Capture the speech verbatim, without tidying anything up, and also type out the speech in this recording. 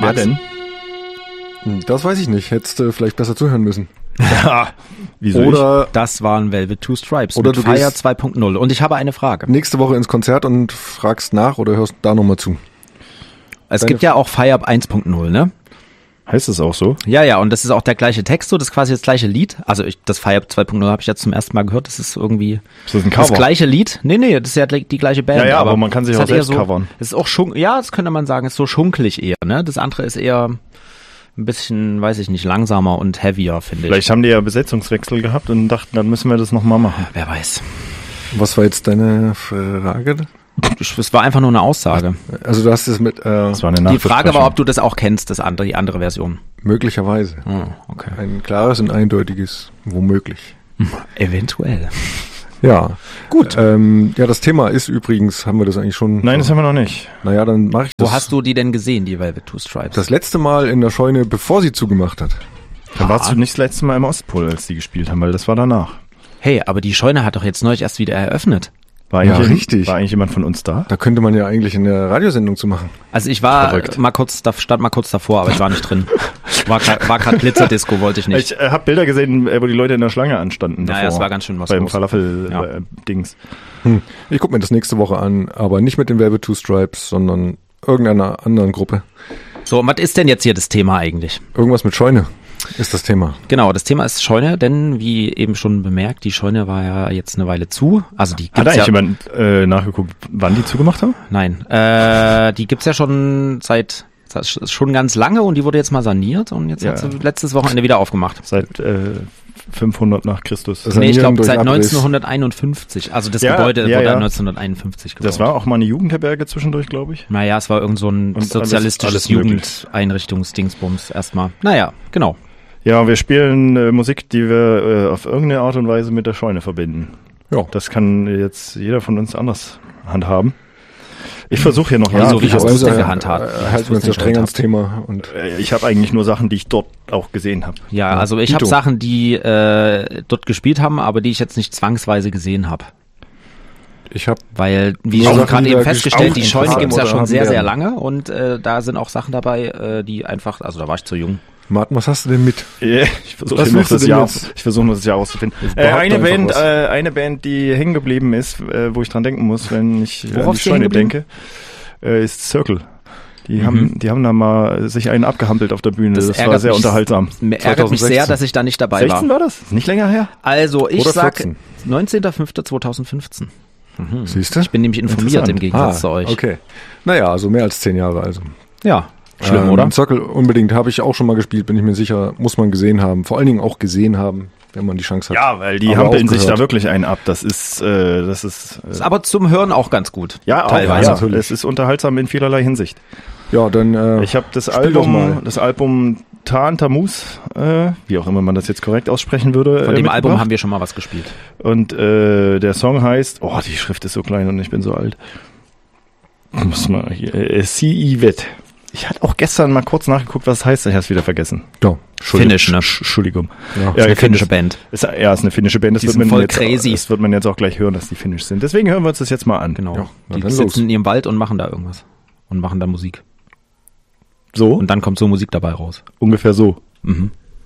Wer denn? Das weiß ich nicht. Hättest du vielleicht besser zuhören müssen. Ja, wieso Oder Das waren Velvet Two Stripes Oder mit du Fire gehst- zwei Punkt null. Und ich habe eine Frage. nächste Woche ins Konzert und fragst nach oder hörst da nochmal zu. Es Deine- gibt ja auch Fire eins Punkt null, ne? Heißt es auch so? Ja, ja, und das ist auch der gleiche Text, so das ist quasi das gleiche Lied. Also ich, das Fire zwei Punkt null habe ich jetzt zum ersten Mal gehört. Das ist irgendwie Ist das ein das Cover? gleiche Lied. Nee, nee, das ist ja die gleiche Band. Ja, ja, aber man kann sich es auch hat eher selbst so, covern. Es ist auch schon, ja, das könnte man sagen, ist so schunkelig eher, ne? Das andere ist eher ein bisschen, weiß ich nicht, langsamer und heavier, finde ich. Vielleicht haben die ja Besetzungswechsel gehabt und dachten, dann müssen wir das nochmal machen. Wer weiß. Was war jetzt deine Frage? Es war einfach nur eine Aussage. Also du hast es mit, äh, Das war eine Die Frage Nachbesprechung. war, ob du das auch kennst, das andere, die andere Version. möglicherweise. Oh, okay. Ein klares und eindeutiges, womöglich. Eventuell. Ja, gut. Ähm, ja, das Thema ist übrigens, haben wir das eigentlich schon? Nein, das haben wir noch nicht. Naja, dann mache ich das. Wo hast du die denn gesehen, die Velvet Two Stripes? Das letzte Mal in der Scheune, bevor sie zugemacht hat. Dann warst du nicht das letzte Mal im Ostpol, als die gespielt haben, weil das war danach. Hey, aber die Scheune hat doch jetzt neulich erst wieder eröffnet. War Ja, eigentlich, richtig. War eigentlich jemand von uns da? Da könnte man ja eigentlich eine Radiosendung zu machen. Also ich war Verrückt. mal kurz, da stand mal kurz davor, aber ich war nicht drin. War grad, war gerade Glitzerdisco, wollte ich nicht. Ich äh, habe Bilder gesehen, äh, wo die Leute in der Schlange anstanden. Naja, davor, es war ganz schön was beim los. Falafel-Dings. Ja. Äh, Dings. Hm. Ich gucke mir das nächste Woche an, aber nicht mit den Velvet Two Stripes, sondern irgendeiner anderen Gruppe. So, und was ist denn jetzt hier das Thema eigentlich? Irgendwas mit Scheune ist das Thema. Genau, das Thema ist Scheune, denn wie eben schon bemerkt, die Scheune war ja jetzt eine Weile zu. Also die Hat gibt's eigentlich ja, jemand äh, nachgeguckt, wann die zugemacht haben? nein, äh, die gibt's ja schon seit schon ganz lange und die wurde jetzt mal saniert und jetzt Ja. hat sie letztes Wochenende wieder aufgemacht. Seit äh, fünfhundert nach Christus. Das- Nee, ich Sanieren glaube durch seit Abriss. neunzehnhunderteinundfünfzig. Also das Ja, Gebäude ja, wurde ja. neunzehnhunderteinundfünfzig gebaut. Das war auch mal eine Jugendherberge zwischendurch, glaube ich. Naja, es war irgend so ein Und alles- sozialistisches alles möglich. Jugendeinrichtungsdingsbums erstmal. Naja, genau. Ja, wir spielen äh, Musik, die wir äh, auf irgendeine Art und Weise mit der Scheune verbinden. Ja. Das kann jetzt jeder von uns anders handhaben. Ich versuche hier noch Ja, so wie Nachrichten hast du's aus- denn gehandhabt? Äh, halten wir uns ja streng ans Thema. Und Äh, Ich habe eigentlich nur Sachen, die ich dort auch gesehen habe. Ja, also ich habe Dito. Sachen, die äh, dort gespielt haben, aber die ich jetzt nicht zwangsweise gesehen habe. ich habe Weil, wie Nur schon Sachen, gerade die eben da festgestellt, die gespielt Scheune haben gibt's ja oder schon haben sehr, sehr werden. lange und äh, da sind auch Sachen dabei, äh, die einfach, also da war ich zu jung. Martin, was hast du denn mit? Yeah, ich versuche Was noch willst du das denn Jahr, jetzt? ich versuche noch das Jahr auszufinden. Jetzt Äh, behaupte eine einfach Band, was. äh, eine Band, die hängen geblieben ist, äh, wo ich dran denken muss, wenn ich äh, an Worauf die ist die hängen Scheune geblieben? denke, äh, ist Circle. Die Mhm. haben, die haben da mal sich einen abgehampelt auf der Bühne. Das, war ärgert sehr mich- unterhaltsam. Mir ärgert mich zweitausendsechzehn. sehr, dass ich da nicht dabei sechzehn war. war das? Ist nicht länger her? Also ich Oder sag vierzehn. neunzehnter fünfter zweitausendfünfzehn. Siehst du? Ich bin nämlich informiert im Gegensatz zu euch. Okay. Naja, also mehr als zehn Jahre also. Ja, schlimm, Ähm, oder? Circle unbedingt habe ich auch schon mal gespielt, bin ich mir sicher, muss man gesehen haben. Vor allen Dingen auch gesehen haben, wenn man die Chance hat. Ja, weil die Aber hampeln sich aufgehört. da wirklich einen ab. Das ist, äh, das ist, äh, Ist aber zum Hören auch ganz gut. ja, auch, teilweise. ja, natürlich. es ist unterhaltsam in vielerlei Hinsicht. Ja, dann äh, Ich habe das spiel doch mal. Album, das Album Tan Tammuz, äh, wie auch immer man das jetzt korrekt aussprechen würde. Von äh, dem Album mitgebracht. haben wir schon mal was gespielt. Und äh, der Song heißt, oh, die Schrift ist so klein und ich bin so alt. Muss mal hier, äh, C. Yvette. Ich hatte auch gestern mal kurz nachgeguckt, was es heißt, ich habe es wieder vergessen. ja. Finnisch, ne? Sch- Entschuldigung. Ja. Ja, Eine ihr finnische finnische Band. Ist, ja, ist eine finnische Band. Das Die wird sind man voll jetzt, crazy. Das wird man jetzt auch gleich hören, dass die finnisch sind. Deswegen hören wir uns das jetzt mal an. Genau. Ja, na die dann sitzen los. in ihrem Wald und machen da irgendwas. Und machen da Musik. So, Und dann kommt so Musik dabei raus. ungefähr so. Mhm.